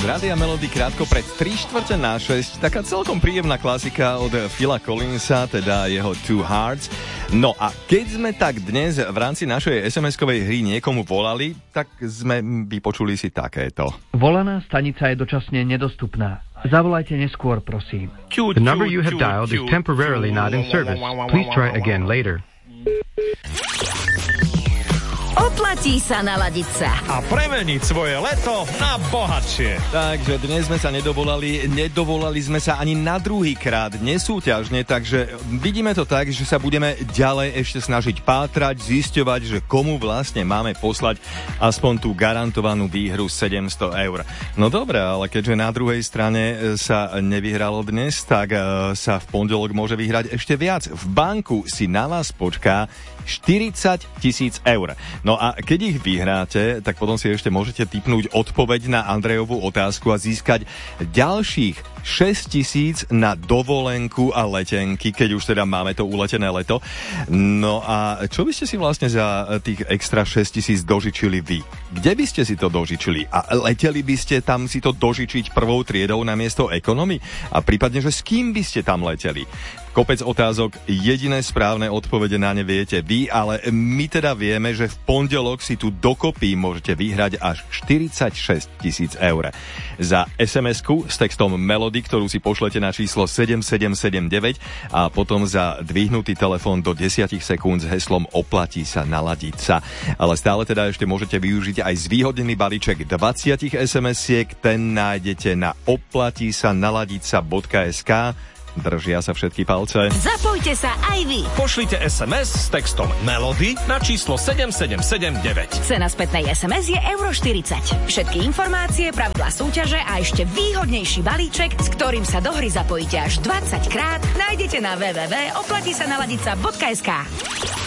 z Rádia Melody krátko pred 5:45. Taká celkom príjemná klasika od Phila Collinsa, teda jeho Two Hearts. No a keď sme tak dnes v rámci našej SMS-kovej hry niekomu volali, tak sme vypočuli si takéto. Volaná stanica je dočasne nedostupná. Zavolajte neskôr, prosím. The number you have dialed is temporarily not in service. Please try again later. Oplatí sa naladiť sa. A premeniť svoje leto na bohatšie. Takže dnes sme sa nedovolali sme sa ani na druhý krát nesúťažne, takže vidíme to tak, že sa budeme ďalej ešte snažiť pátrať, zisťovať, že komu vlastne máme poslať aspoň tú garantovanú výhru 700 eur. No dobré, ale keďže na druhej strane sa nevyhralo dnes, tak sa v pondelok môže vyhrať ešte viac. V banku si na vás počká 40 000 eur. No a keď ich vyhráte, tak potom si ešte môžete tipnúť odpoveď na Andrejovú otázku a získať ďalších 6 000 na dovolenku a letenky, keď už teda máme to uletené leto. No a čo by ste si vlastne za tých extra 6 000 dožičili vy? Kde by ste si to dožičili? A leteli by ste tam si to dožičiť prvou triedou namiesto ekonomy? A prípadne, že s kým by ste tam leteli? Kopec otázok, jediné správne odpovede na ne viete vy, ale my teda vieme, že v pondelok si tu dokopy môžete vyhrať až 46 000 eur. Za SMS-ku s textom Melody, ktorú si pošlete na číslo 7779 a potom za dvihnutý telefón do 10 sekúnd s heslom Oplatí sa naladiť sa. Ale stále teda ešte môžete využiť aj zvýhodnený balíček 20 SMS-iek, ten nájdete na oplatísanaladiť.sk. Držia sa všetky palce. Zapojte sa aj vy. Pošlite SMS s textom Melody na číslo 7779. Cena spätnej SMS je €40. Všetky informácie, pravidlá súťaže a ešte výhodnejší balíček, s ktorým sa do hry zapojíte až 20 krát, nájdete na www.oplatísanaladiť.sk.